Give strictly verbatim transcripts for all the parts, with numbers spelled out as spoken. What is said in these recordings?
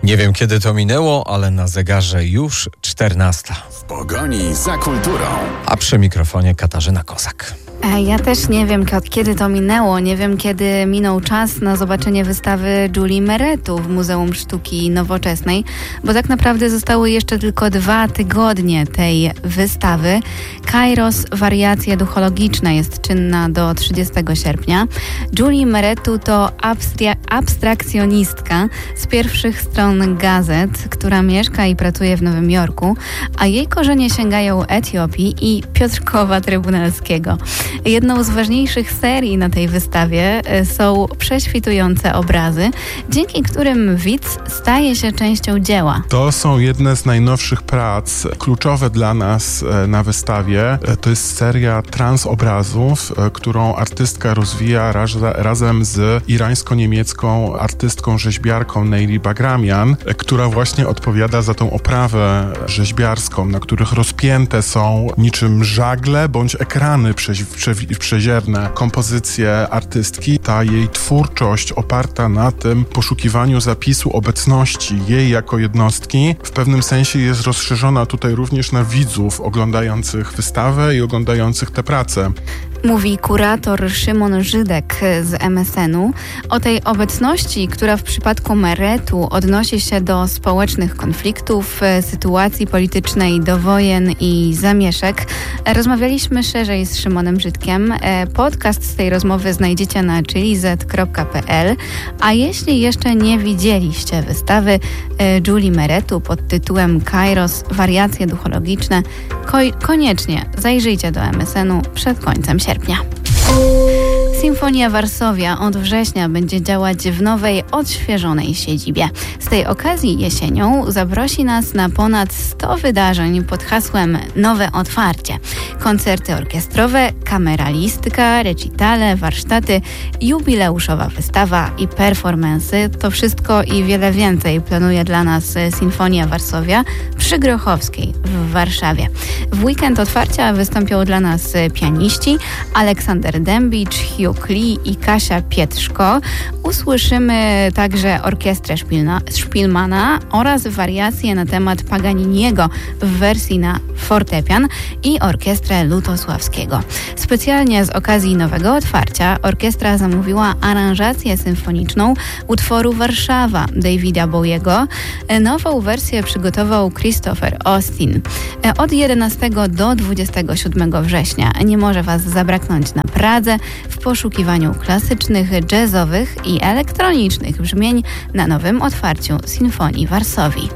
Nie wiem, kiedy to minęło, ale na zegarze już czternasta. W pogoni za kulturą. A przy mikrofonie Katarzyna Kozak. Ja też nie wiem, kiedy to minęło. Nie wiem, kiedy minął czas na zobaczenie wystawy Julii Meretu w Muzeum Sztuki Nowoczesnej, bo tak naprawdę zostały jeszcze tylko dwa tygodnie tej wystawy. Kairos, wariacje duchologiczne jest czynna do trzydziestego sierpnia. Julie Meretu to abstra- abstrakcjonistka z pierwszych stron gazet, która mieszka i pracuje w Nowym Jorku, a jej korzenie sięgają Etiopii i Piotrkowa Trybunalskiego. Jedną z ważniejszych serii na tej wystawie są prześwitujące obrazy, dzięki którym widz staje się częścią dzieła. To są jedne z najnowszych prac, kluczowe dla nas na wystawie. To jest seria transobrazów, którą artystka rozwija raz, razem z irańsko-niemiecką artystką, rzeźbiarką Neili Bagramian, która właśnie odpowiada za tą oprawę rzeźbiarską, na których rozpięte są niczym żagle bądź ekrany przeź przezierne kompozycje artystki. Ta jej twórczość oparta na tym poszukiwaniu zapisu obecności jej jako jednostki w pewnym sensie jest rozszerzona tutaj również na widzów oglądających wystawę i oglądających tę pracę. Mówi kurator Szymon Żydek z em es en u. O tej obecności, która w przypadku Meretu odnosi się do społecznych konfliktów, sytuacji politycznej, do wojen i zamieszek, rozmawialiśmy szerzej z Szymonem Żydkiem. Podcast z tej rozmowy znajdziecie na chilizet kropka pe el, a jeśli jeszcze nie widzieliście wystawy Julii Meretu pod tytułem Kairos, wariacje duchologiczne, ko- koniecznie zajrzyjcie do em es en u przed końcem sierpnia. Sinfonia Varsovia od września będzie działać w nowej, odświeżonej siedzibie. Z tej okazji jesienią zaprosi nas na ponad sto wydarzeń pod hasłem Nowe Otwarcie. Koncerty orkiestrowe, kameralistyka, recitale, warsztaty, jubileuszowa wystawa i performansy. To wszystko i wiele więcej planuje dla nas Sinfonia Varsovia przy Grochowskiej w Warszawie. W weekend otwarcia wystąpią dla nas pianiści Aleksander Dębicz, Hugh Lee i Kasia Pietrzko. Usłyszymy także orkiestrę Szpilna, Szpilmana oraz wariacje na temat Paganiniego w wersji na fortepian i orkiestrę Lutosławskiego. Specjalnie z okazji nowego otwarcia orkiestra zamówiła aranżację symfoniczną utworu Warszawa Davida Bowiego. Nową wersję przygotował Christopher Austin. Od jedenastego do dwudziestego siódmego września nie może Was zabraknąć na Pradze w poszukiwaniu klasycznych, jazzowych i elektronicznych brzmień na nowym otwarciu Sinfonii Varsovii.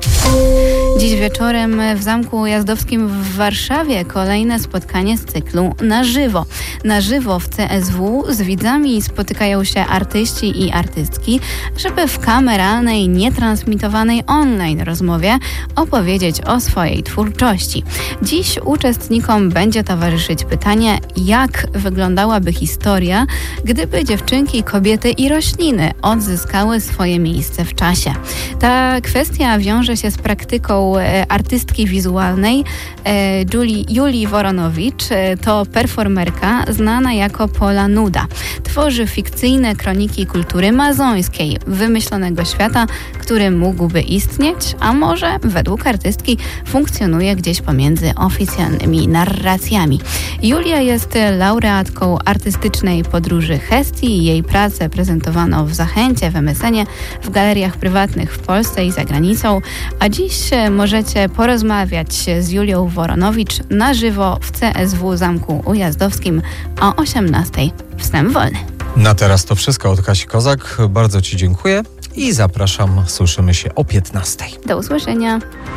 Dziś wieczorem w Zamku Ujazdowskim w Warszawie kolejne spotkanie z cyklu Na żywo. Na żywo w ce es wu z widzami spotykają się artyści i artystki, żeby w kameralnej, nietransmitowanej online rozmowie opowiedzieć o swojej twórczości. Dziś uczestnikom będzie towarzyszyć pytanie, jak wyglądałaby historia, gdyby dziewczynki, kobiety i rośliny odzyskały swoje miejsce w czasie. Ta kwestia wiąże się z praktyką e, artystki wizualnej e, Julii, Julii Woronowicz. E, to performerka znana jako Pola Nuda. Tworzy fikcyjne kroniki kultury mazońskiej, wymyślonego świata, który mógłby istnieć, a może według artystki funkcjonuje gdzieś pomiędzy oficjalnymi narracjami. Julia jest laureatką artystycznej podróży Hestii. Jej pracę prezentowano w Zachęcie, w em es en ie, w galeriach prywatnych w Polsce i za granicą, a dziś możecie porozmawiać z Julią Woronowicz na żywo w ce es wu Zamku Ujazdowskim o osiemnastej. Wstęp wolny. Na teraz to wszystko od Kasi Kozak. Bardzo Ci dziękuję i zapraszam. Słyszymy się o piętnastej. Do usłyszenia.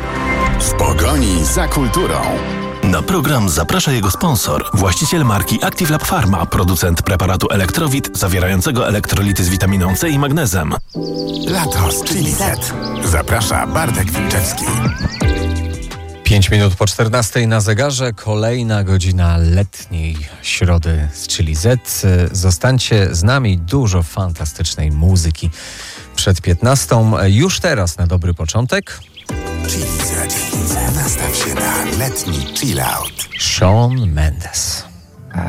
W pogoni za kulturą. Na program zaprasza jego sponsor, właściciel marki Active Lab Pharma, producent preparatu Elektrowit zawierającego elektrolity z witaminą C i magnezem. Lato z Chilizet. Zaprasza Bartek Wilczewski. Pięć minut po czternastej na zegarze, kolejna godzina letniej środy z Chilizet. Zostańcie z nami, dużo fantastycznej muzyki przed piętnastą. Już teraz na dobry początek. Chilizet. Nastaw się na letni chill out. Shawn Mendes.